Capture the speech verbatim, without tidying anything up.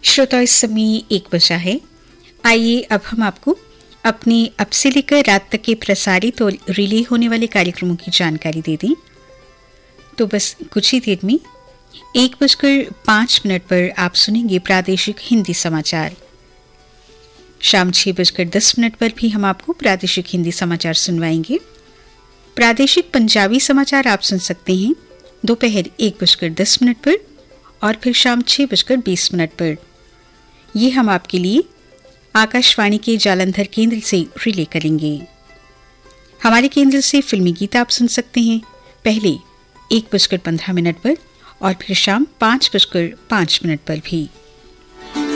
श्रोता, इस समय एक बजा है। आइए अब हम आपको अपने अब से लेकर रात तक के प्रसारित और रिले होने वाले कार्यक्रमों की जानकारी दे दें। तो बस कुछ ही देर में एक बजकर पाँच मिनट पर आप सुनेंगे प्रादेशिक हिंदी समाचार। शाम छह बजकर दस मिनट पर भी हम आपको प्रादेशिक हिंदी समाचार सुनवाएंगे। प्रादेशिक पंजाबी समाचार आप सुन सकते हैं दोपहर एक बजकर दस मिनट पर और फिर शाम छह बजकर बीस मिनट पर। ये हम आपके लिए आकाशवाणी के जालंधर केंद्र से रिले करेंगे। हमारे केंद्र से फिल्मी गीत आप सुन सकते हैं पहले एक बजकर पंद्रह मिनट पर और फिर शाम पाँच बजकर पाँच मिनट पर भी।